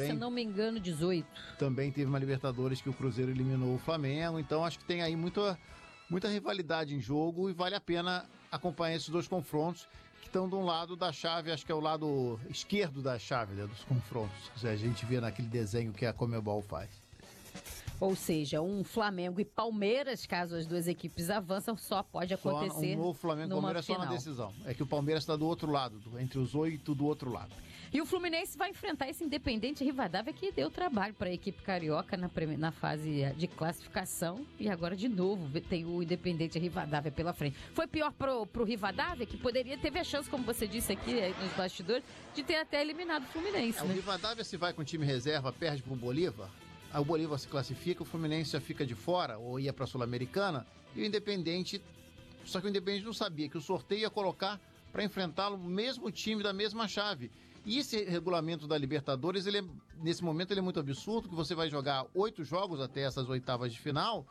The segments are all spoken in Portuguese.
se não me engano, 18. Também teve uma Libertadores que o Cruzeiro eliminou o Flamengo, então acho que tem aí muita rivalidade em jogo e vale a pena acompanhar esses dois confrontos que estão de um lado da chave, acho que é o lado esquerdo da chave, né, dos confrontos, que a gente vê naquele desenho que a Conmebol faz. Ou seja, um Flamengo e Palmeiras, caso as duas equipes avançam, só pode acontecer. Um novo Flamengo e Palmeiras só na decisão. É que o Palmeiras está do outro lado, entre os 8 do outro lado. E o Fluminense vai enfrentar esse Independente Rivadavia que deu trabalho para a equipe carioca na fase de classificação. E agora, de novo, tem o Independente Rivadavia pela frente. Foi pior pro Rivadavia, que poderia ter a chance, como você disse aqui nos bastidores, de ter até eliminado o Fluminense. O Rivadavia, se vai com o time reserva, perde pro Bolívar. Aí o Bolívar se classifica, o Fluminense já fica de fora, ou ia para a Sul-Americana, e o Independente... Só que o Independente não sabia que o sorteio ia colocar para enfrentá-lo o mesmo time da mesma chave. E esse regulamento da Libertadores, nesse momento, ele é muito absurdo, que você vai jogar 8 jogos até essas oitavas de final,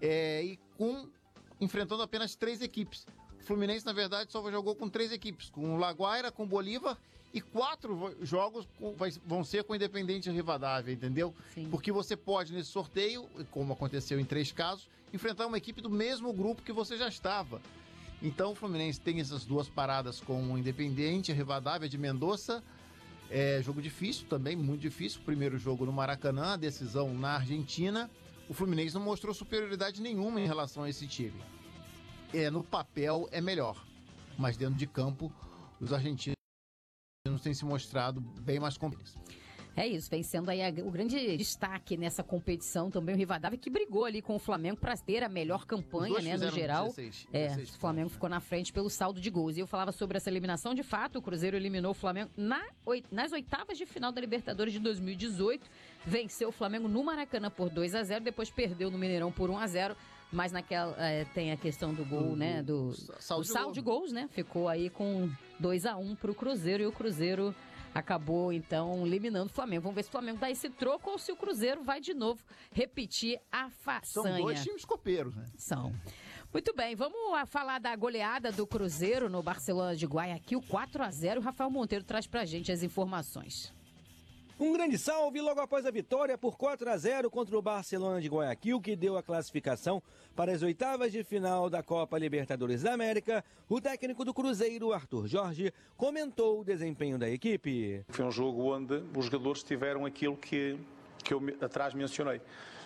enfrentando apenas 3 equipes. O Fluminense, na verdade, só jogou com 3 equipes, com o Laguaira, com o Bolívar, e 4 jogos vão ser com o Independente Rivadavia, entendeu? Sim. Porque você pode, nesse sorteio, como aconteceu em 3 casos, enfrentar uma equipe do mesmo grupo que você já estava. Então o Fluminense tem essas 2 paradas com o Independente Rivadavia de Mendoza. É jogo difícil também, muito difícil. Primeiro jogo no Maracanã, decisão na Argentina. O Fluminense não mostrou superioridade nenhuma em relação a esse time. No papel é melhor, mas dentro de campo os argentinos têm se mostrado bem mais competentes. É isso, vem sendo aí o grande destaque nessa competição também o Rivadavia, que brigou ali com o Flamengo para ter a melhor campanha, né, no geral. 16 o Flamengo ficou na frente pelo saldo de gols. E eu falava sobre essa eliminação, de fato, o Cruzeiro eliminou o Flamengo nas oitavas de final da Libertadores de 2018, venceu o Flamengo no Maracanã por 2-0, depois perdeu no Mineirão por 1-0, mas naquela tem a questão do gol, né, do saldo de gols, né, ficou aí com 2-1 pro Cruzeiro, e o Cruzeiro acabou, então, eliminando o Flamengo. Vamos ver se o Flamengo dá esse troco ou se o Cruzeiro vai de novo repetir a façanha. São 2 times copeiros, né? São. Muito bem, vamos falar da goleada do Cruzeiro no Barcelona de Guayaquil, 4-0. O Rafael Monteiro traz pra gente as informações. Um grande salve logo após a vitória por 4-0 contra o Barcelona de Guayaquil, que deu a classificação para as oitavas de final da Copa Libertadores da América. O técnico do Cruzeiro, Arthur Jorge, comentou o desempenho da equipe. Foi um jogo onde os jogadores tiveram aquilo que eu atrás mencionei.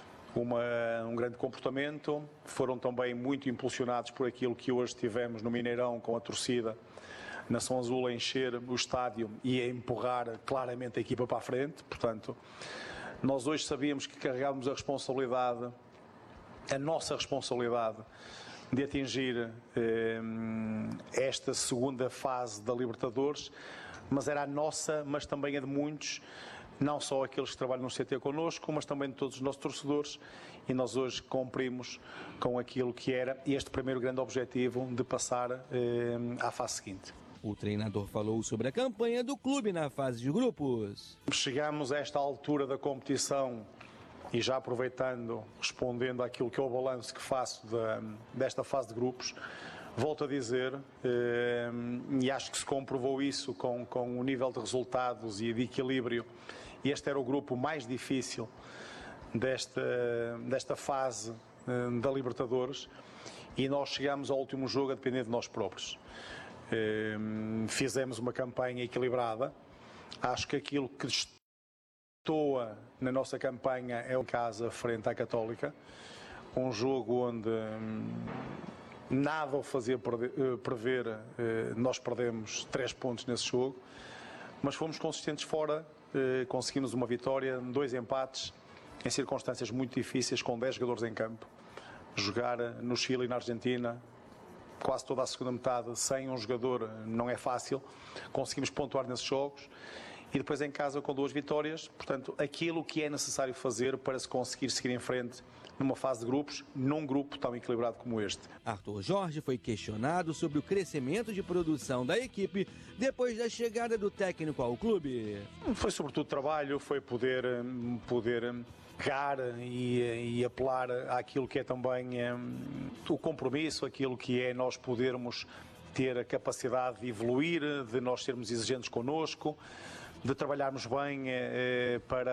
Um grande comportamento, foram também muito impulsionados por aquilo que hoje tivemos no Mineirão com a torcida Nação Azul a encher o estádio e a empurrar claramente a equipa para a frente. Portanto, nós hoje sabíamos que carregávamos a nossa responsabilidade de atingir esta segunda fase da Libertadores, mas era a nossa, mas também a de muitos, não só aqueles que trabalham no CT connosco, mas também de todos os nossos torcedores, e nós hoje cumprimos com aquilo que era este primeiro grande objetivo de passar à fase seguinte. O treinador falou sobre a campanha do clube na fase de grupos. Chegamos a esta altura da competição e já aproveitando, respondendo àquilo que é o balanço que faço desta fase de grupos, volto a dizer, e acho que se comprovou isso com o nível de resultados e de equilíbrio, este era o grupo mais difícil desta fase da Libertadores, e nós chegamos ao último jogo a depender de nós próprios. Fizemos uma campanha equilibrada. Acho que aquilo que destoa na nossa campanha é o casa frente à Católica, um jogo onde nada o fazia prever, nós perdemos 3 pontos nesse jogo, mas fomos consistentes fora, conseguimos uma vitória, 2 empates, em circunstâncias muito difíceis, com 10 jogadores em campo. Jogar no Chile e na Argentina, quase toda a segunda metade, sem um jogador, não é fácil. Conseguimos pontuar nesses jogos e depois em casa com 2 vitórias. Portanto, aquilo que é necessário fazer para se conseguir seguir em frente numa fase de grupos, num grupo tão equilibrado como este. Arthur Jorge foi questionado sobre o crescimento de produção da equipe depois da chegada do técnico ao clube. Foi sobretudo trabalho, foi poder pegar e apelar àquilo que é também o compromisso, aquilo que é nós podermos ter a capacidade de evoluir, de nós sermos exigentes connosco, de trabalharmos bem para